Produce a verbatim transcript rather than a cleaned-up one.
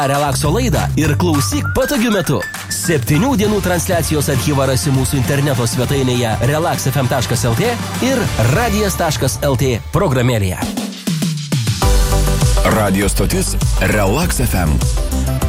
Relakso laidą ir klausyk patogiu metu. Septynių dienų transliacijos archyvą rasi mūsų interneto svetainėje relax f m taškas l t ir radijas taškas l t programėlėje. Radio stotis Relax F M.